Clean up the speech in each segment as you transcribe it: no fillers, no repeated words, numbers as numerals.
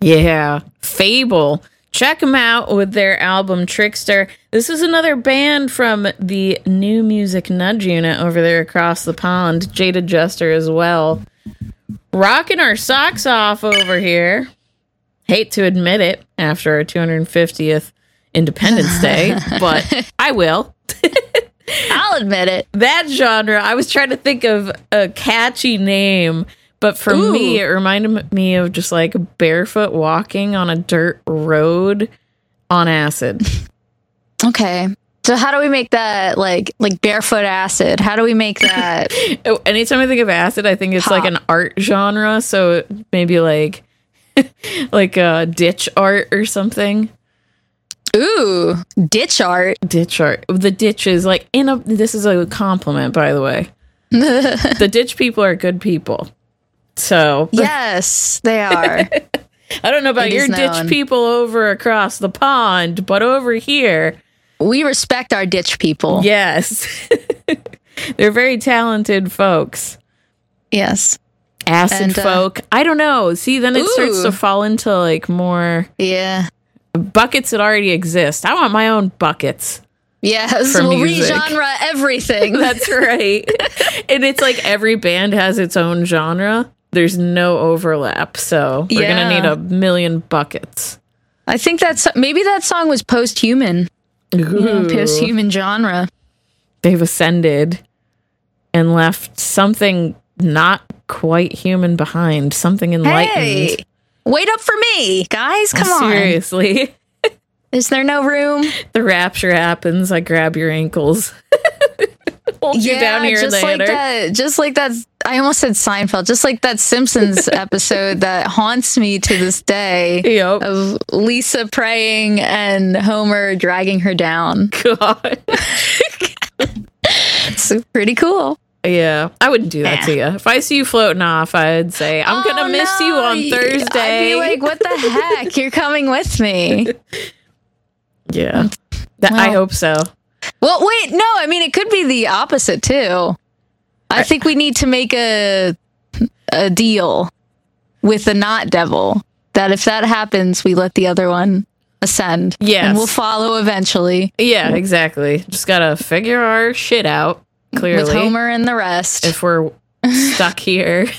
Yeah, Fable. Check them out with their album Trickster. This is another band from the New Music Nudge unit over there across the pond. Jada Jester as well. Rocking our socks off over here. Hate to admit it after our 250th Independence Day, but I will. I'll admit it. That genre, I was trying to think of a catchy name, but for me, it reminded me of just like barefoot walking on a dirt road on acid. Okay. So how do we make that like barefoot acid? How do we make that? Anytime I think of acid, I think it's like an art genre. So maybe like ditch art or something. Ooh, ditch art. Ditch art. The ditch is like this is a compliment, by the way. The ditch people are good people. So yes, they are. I don't know about your ditch people over across the pond, but over here, we respect our ditch people. Yes. They're very talented folks. Yes. Acid folk. I don't know. See, then it starts to fall into like more buckets that already exist. I want my own buckets. Yes, we'll re-genre everything. That's right. And it's like every band has its own genre. There's no overlap, so we're gonna need a million buckets. I think maybe that song was post-human. Post-human genre. They've ascended and left something not quite human behind. Something enlightened. Hey, wait up for me, guys. Come on. Seriously. Is there no room? The rapture happens. I grab your ankles. Hold you down here later. Just like that. I almost said Seinfeld. Just like that Simpsons episode that haunts me to this day. Yep. Of Lisa praying and Homer dragging her down. God. It's pretty cool. Yeah, I wouldn't do that to you. If I see you floating off, I'd say, I'm going to miss you on Thursday. I'd be like, what the heck? You're coming with me. Yeah. I hope so. Well, wait, no, I mean, it could be the opposite, too. I think we need to make a deal with the not devil that if that happens, we let the other one ascend. Yes. And we'll follow eventually. Yeah, exactly. Just got to figure our shit out, clearly. With Homer and the rest. If we're stuck here.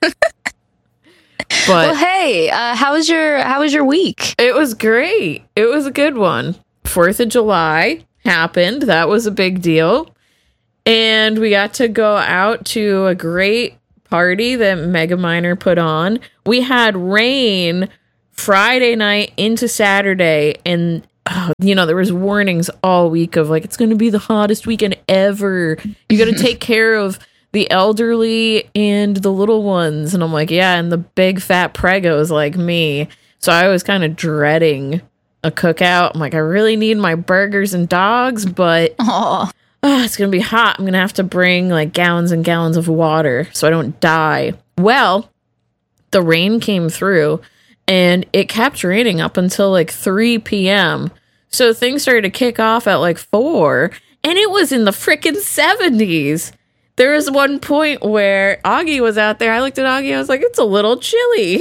But well, hey, how was your week? It was great. It was a good one. 4th of July happened. That was a big deal. And we got to go out to a great party that Mega Minor put on. We had rain Friday night into Saturday, and there was warnings all week of like, it's going to be the hottest weekend ever. You got to take care of the elderly and the little ones. And I'm like, yeah, and the big fat pregos like me. So I was kind of dreading a cookout. I'm like, I really need my burgers and dogs, but it's going to be hot. I'm going to have to bring like gallons and gallons of water so I don't die. Well, the rain came through and it kept raining up until like 3 p.m. So things started to kick off at like 4 and it was in the freaking 70s. There was one point where Augie was out there. I looked at Augie. I was like, it's a little chilly.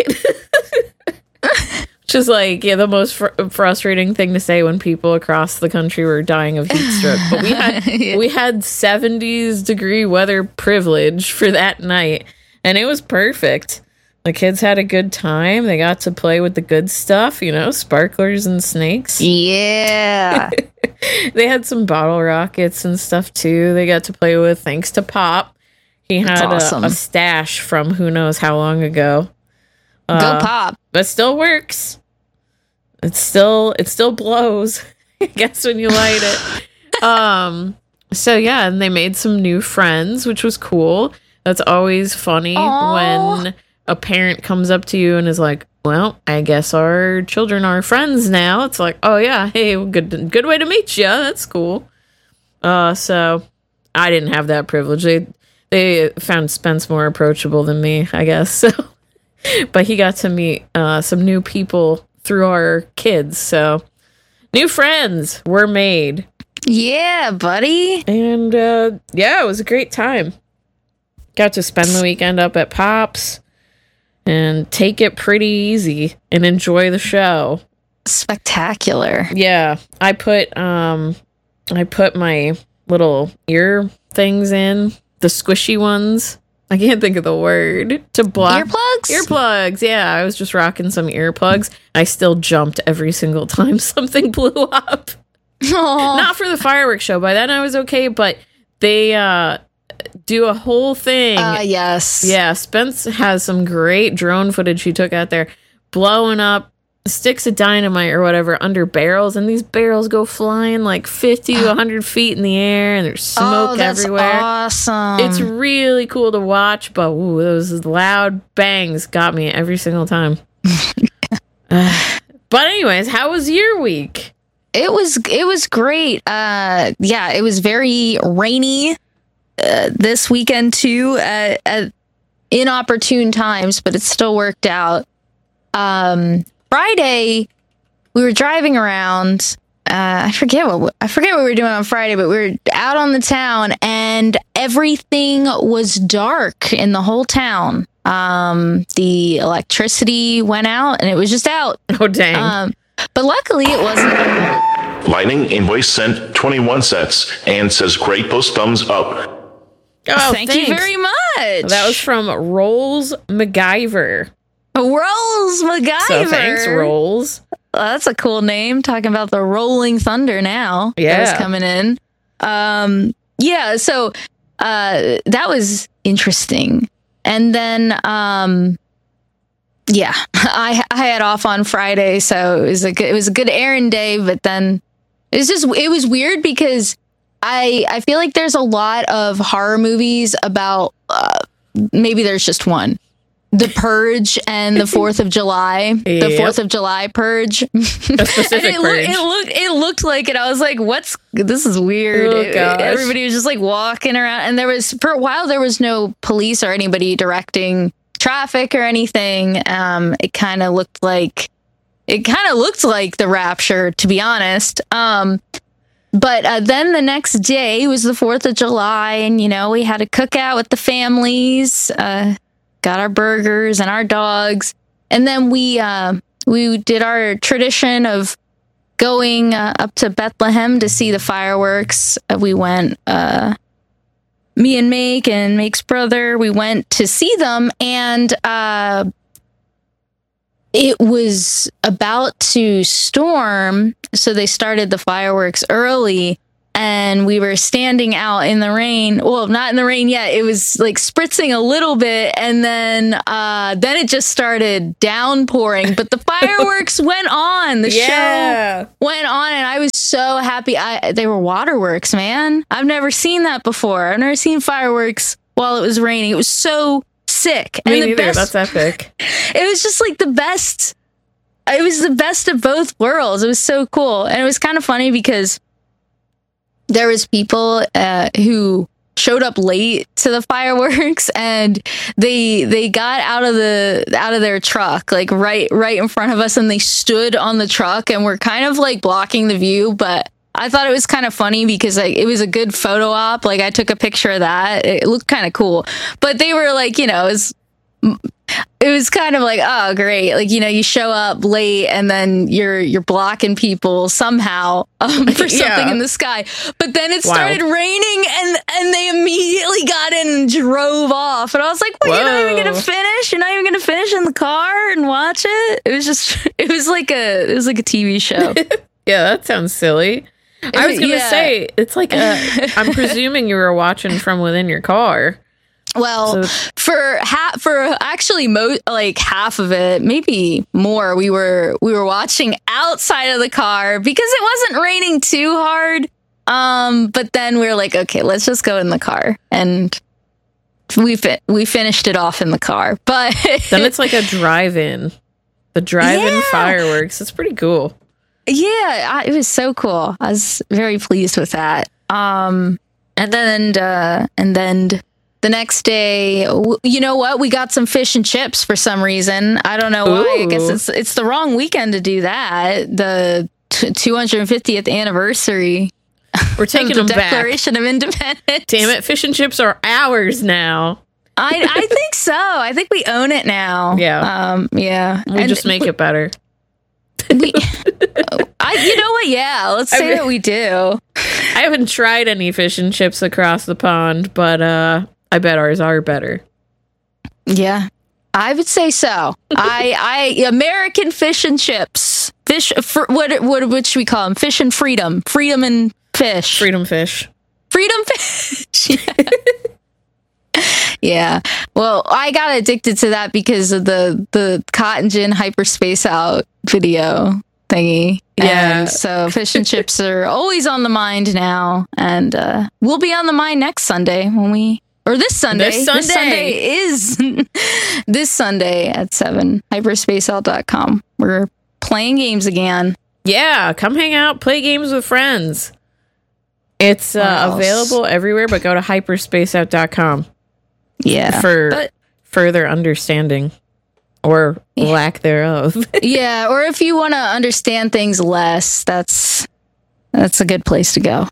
Which is like, the most frustrating thing to say when people across the country were dying of heat stroke. But we had 70s degree weather privilege for that night. And it was perfect. The kids had a good time. They got to play with the good stuff, sparklers and snakes. Yeah. They had some bottle rockets and stuff too. They got to play with, thanks to Pop. He had a stash from who knows how long ago. Go Pop. But still works. It still blows, I guess, when you light it. So yeah, and they made some new friends, which was cool. That's always funny when a parent comes up to you and is like, well, I guess our children are friends now. It's like, oh yeah, hey, good way to meet you. That's cool. So I didn't have that privilege. They found Spence more approachable than me, I guess. So, but he got to meet some new people through our kids. So new friends were made. Yeah, buddy. And it was a great time. Got to spend the weekend up at Pop's. and take it pretty easy and enjoy the show. Spectacular. Yeah, I put my little ear things in, the squishy ones. I can't think of the word to block. Earplugs. Yeah, I was just rocking some earplugs. I still jumped every single time something blew up. Aww. Not for the fireworks show. By then I was okay, but they do a whole thing. Yes. Yeah, Spence has some great drone footage he took out there blowing up sticks of dynamite or whatever under barrels, and these barrels go flying like 50 to 100 feet in the air, and there's smoke everywhere. Awesome. It's really cool to watch, but those loud bangs got me every single time. But anyways, how was your week? It was great. Yeah, it was very rainy this weekend too, at inopportune times, but it still worked out. Friday, we were driving around. I forget what we were doing on Friday, but we were out on the town, and everything was dark in the whole town. The electricity went out, and it was just out. Oh, dang. But luckily, it wasn't. Lightning invoice sent 21 cents and says great post thumbs up. Oh, Thank you very much. That was from Rolls MacGyver. Rolls MacGyver. So thanks, Rolls. Well, that's a cool name. Talking about the Rolling Thunder now. Yeah. That was coming in. Yeah, so that was interesting. And then yeah, I had off on Friday, so it was a good errand day, but then it was weird because I feel like there's a lot of horror movies about maybe there's just one. The Purge and the 4th of July. Yep. The 4th of July Purge. A specific purge. It looked like it. I was like, this is weird. Oh, gosh. Everybody was just like walking around, and for a while there was no police or anybody directing traffic or anything. It kind of looked like the Rapture, to be honest. But then the next day was the 4th of July, and we had a cookout with the families. Got our burgers and our dogs, and then we did our tradition of going up to Bethlehem to see the fireworks. We went, me and Make and Make's brother, we went to see them, and it was about to storm, so they started the fireworks early. And we were standing out in the rain. Well, not in the rain yet. It was like spritzing a little bit. And then it just started downpouring. But the fireworks went on. The show went on. And I was so happy. They were waterworks, man. I've never seen that before. I've never seen fireworks while it was raining. It was so sick. Me neither. That's epic. It was just like the best. It was the best of both worlds. It was so cool. And it was kind of funny because there was people who showed up late to the fireworks, and they got out of their truck like right in front of us, and they stood on the truck and were kind of like blocking the view. But I thought it was kind of funny because like it was a good photo op. Like I took a picture of that. It looked kind of cool. But they were like, it was kind of like, oh, great. Like, you show up late and then you're blocking people somehow for something in the sky. But then it started raining and they immediately got in and drove off. And I was like, well, you're not even going to finish? You're not even going to finish in the car and watch it? It was like a TV show. Yeah, that sounds silly. I was going to say, it's like, I'm presuming you were watching from within your car. Well, for actually like half of it, maybe more, we were watching outside of the car because it wasn't raining too hard. But then we were like, okay, let's just go in the car, and we finished it off in the car. But then it's like a drive-in, fireworks. It's pretty cool. Yeah, it was so cool. I was very pleased with that. And then. The next day, you know what? We got some fish and chips for some reason. I don't know why. I guess it's the wrong weekend to do that. The 250th anniversary. We're taking them back. Declaration of Independence. Damn it. Fish and chips are ours now. I think so. I think we own it now. Yeah. Yeah. We just make it better. You know what? Yeah, let's say that we do. I haven't tried any fish and chips across the pond, but I bet ours are better. Yeah, I would say so. American fish and chips. What should we call them? Fish and freedom. Freedom and fish. Freedom fish. Freedom fish. Yeah. Well, I got addicted to that because of the Cotton Gin Hyperspace Out video thingy. Yeah. And so fish and chips are always on the mind now, and we'll be on the mind next Sunday this Sunday. This Sunday is this Sunday at 7. Hyperspaceout.com. We're playing games again. Yeah, come hang out, play games with friends. It's available everywhere, but go to hyperspaceout.com. Yeah. For further understanding or lack thereof. Yeah, or if you want to understand things less, that's a good place to go.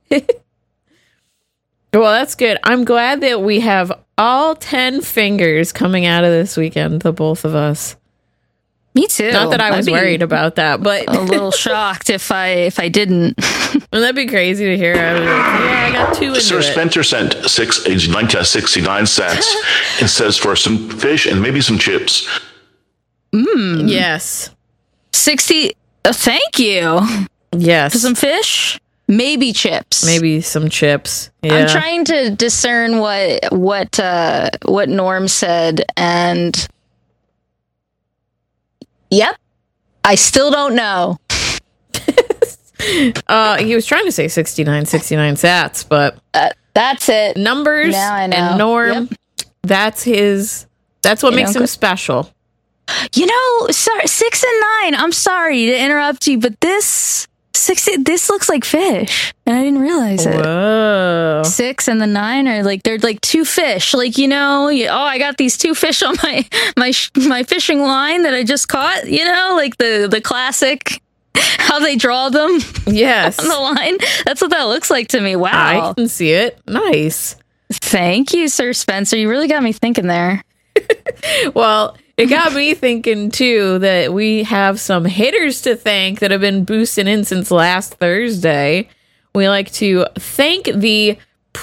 Well, that's good. I'm glad that we have all 10 fingers coming out of this weekend, the both of us. Me too. Not that I was worried about that, but a little shocked if I didn't. Well, that'd be crazy to hear. I was like, yeah, I got 2 into Sir it. Spencer sent 69 sats and says for some fish and maybe some chips. Yes. 60. Thank you. Yes. For some fish, maybe chips. Maybe some chips. Yeah. I'm trying to discern what Norm said, and yep, I still don't know. He was trying to say 69 sats, but that's it. Numbers now I know. And Norm, that's what makes him special. You know, 6 and 9. I'm sorry to interrupt you, but this looks like fish, and I didn't realize it. Whoa. 6 and the 9 are they're like 2 fish. Like, you know, I got these 2 fish on my fishing line that I just caught. You know, like the classic. How they draw them, yes, on the line. That's what that looks like to me. Wow, I can see it. Nice. Thank you, Sir Spencer. You really got me thinking there. Well, it got me thinking too that we have some hitters to thank that have been boosting in since last Thursday. We like to thank the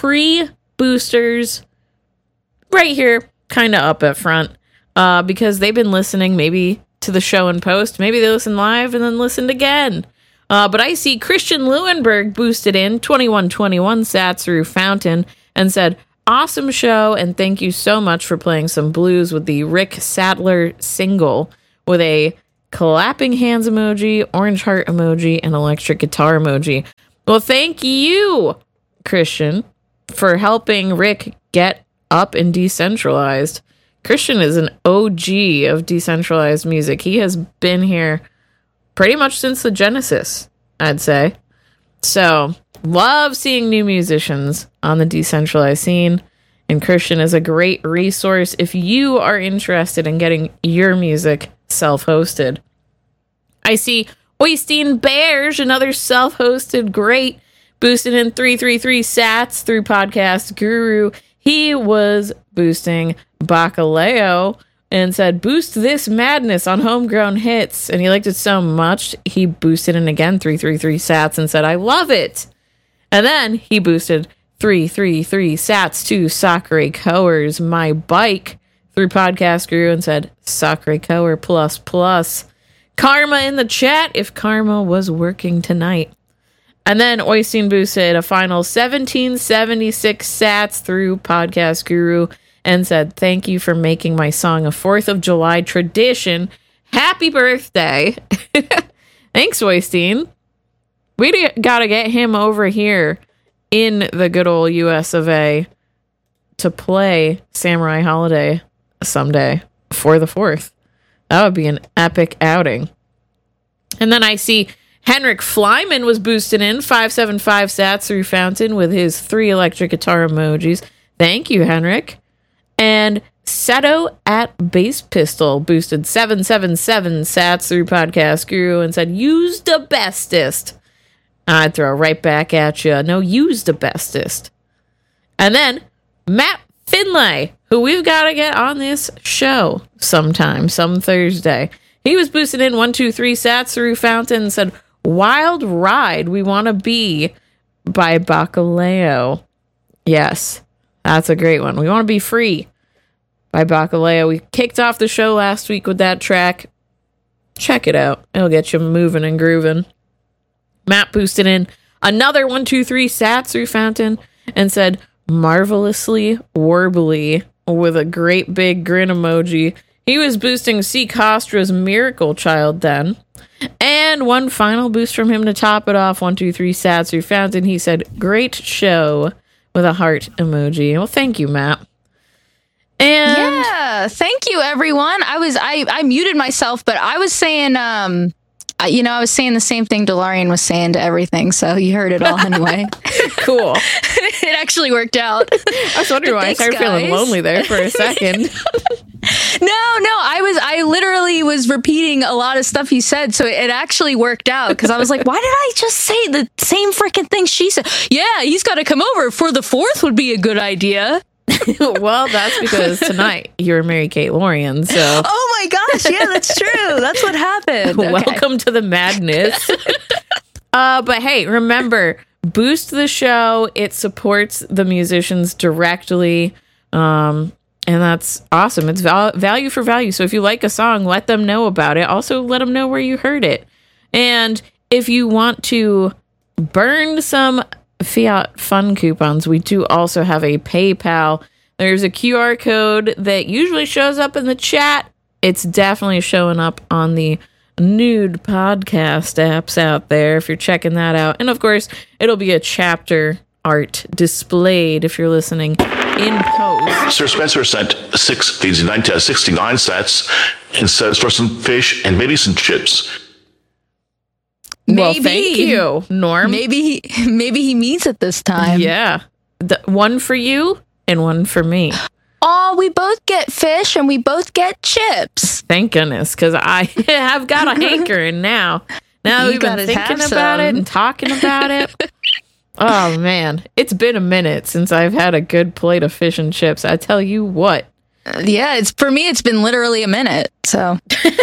pre-boosters right here, kind of up at front, because they've been listening maybe to the show and post. Maybe they listen live and then listened again. But I see Christian Leuenberg boosted in 2121 sats through Fountain and said, awesome show, and thank you so much for playing some blues with the Rick Sadler single with a clapping hands emoji, orange heart emoji, and electric guitar emoji. Well, thank you, Christian, for helping Rick get up and decentralized. Christian is an OG of decentralized music. He has been here pretty much since the Genesis, I'd say. So, love seeing new musicians on the decentralized scene. And Christian is a great resource if you are interested in getting your music self-hosted. I see Oystein Bears, another self-hosted great, boosted in 333 sats through Podcast Guru. He was boosting Bacaleo and said, boost this madness on homegrown hits. And he liked it so much, he boosted in again 333 sats and said, I love it. And then he boosted 333 sats to Sakura Coer's My Bike through Podcast Guru and said, Sakura Coer plus plus. Karma in the chat if Karma was working tonight. And then Oystein boosted a final 1776 sats through Podcast Guru and said, thank you for making my song a 4th of July tradition. Happy birthday. Thanks, Oystein. We got to get him over here in the good old US of A to play Samurai Holiday someday for the 4th. That would be an epic outing. And then I see Henrik Flyman was boosted in 575 sats through Fountain with his 3 electric guitar emojis. Thank you, Henrik. And Seto at Bass Pistol boosted 777 sats through Podcast Guru and said, use the bestest. I'd throw right back at you. No, use the bestest. And then Matt Finlay, who we've got to get on this show sometime, some Thursday. He was boosting in 123 sats through Fountain and said, Wild Ride, We Want to Be by Bacaleo. Yes, that's a great one. We Want to Be Free by Bacaleo. We kicked off the show last week with that track. Check it out. It'll get you moving and grooving. Matt boosted in another 123 sats through Fountain and said, Marvelously Warbly with a great big grin emoji. He was boosting C. Costra's Miracle Child then. And one final boost from him to top it off, 123 sats through Fountain. He said, great show with a heart emoji. Well, thank you, Matt. And yeah, thank you, everyone. I muted myself, but I was saying, I was saying the same thing DeLorean was saying to everything, so you heard it all anyway. Cool. It actually worked out. I was wondering why I started feeling lonely there for a second. No, I literally was repeating a lot of stuff you said, so it actually worked out, because I was like, why did I just say the same freaking thing she said? Yeah, he's got to come over for the 4th would be a good idea. Well, that's because tonight you're Mary-Kate Lorian, so... Oh my gosh, yeah, that's true. That's what happened. Okay. Welcome to the madness. But hey, remember, boost the show. It supports the musicians directly. And that's awesome. It's value for value. So if you like a song, let them know about it. Also, let them know where you heard it. And if you want to burn some Fiat Fun coupons, we do also have a PayPal. There's a QR code that usually shows up in the chat. It's definitely showing up on the nude podcast apps out there if you're checking that out. And of course, it'll be a chapter art displayed if you're listening in post. Sir Spencer sent 69 sats and says for some fish and maybe some chips. Well, thank you, Norm. Maybe he means it this time. Yeah. One for you and one for me. Oh, we both get fish and we both get chips. Thank goodness, because I have got a hankering now. Now that we've been thinking about it and talking about it. Oh, man. It's been a minute since I've had a good plate of fish and chips. I tell you what. Yeah, for me, it's been literally a minute, so...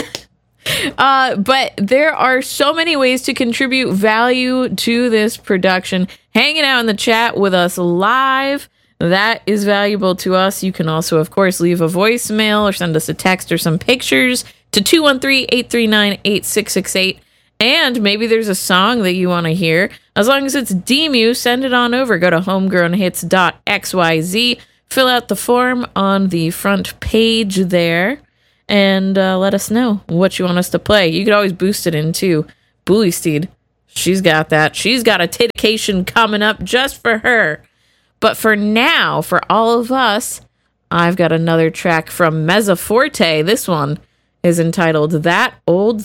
But there are so many ways to contribute value to this production. Hanging out in the chat with us live, that is valuable to us. You can also, of course, leave a voicemail or send us a text or some pictures to 213-839-8668. And maybe there's a song that you want to hear. As long as it's Demu, send it on over. Go to homegrownhits.xyz. Fill out the form on the front page there. And let us know what you want us to play. You could always boost it in, too. Bully Steed, she's got that. She's got a titcation coming up just for her. But for now, for all of us, I've got another track from Mezza Forte. This one is entitled That Old